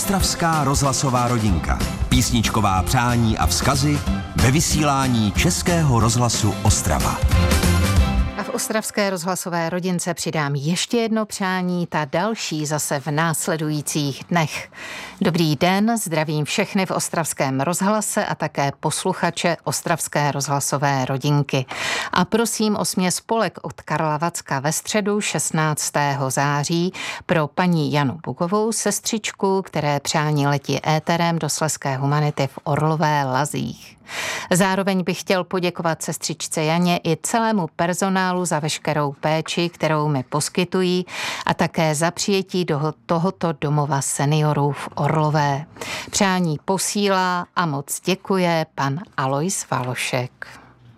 Ostravská rozhlasová rodinka. Písničková přání a vzkazy ve vysílání Českého rozhlasu Ostrava. A v ostravské rozhlasové rodince přidám ještě jedno přání, ta další zase v následujících dnech. Dobrý den, zdravím všechny v ostravském rozhlase a také posluchače ostravské rozhlasové rodinky. A prosím o směs polek od Karla Vacka ve středu 16. září pro paní Janu Bugovou, sestřičku, které přání letí éterem do Slezské humanity v Orlové Lazích. Zároveň bych chtěl poděkovat sestřičce Janě i celému personálu za veškerou péči, kterou mi poskytují, a také za přijetí do tohoto domova seniorů v Orlové. Přání posílá a moc děkuje pan Alois Valošek.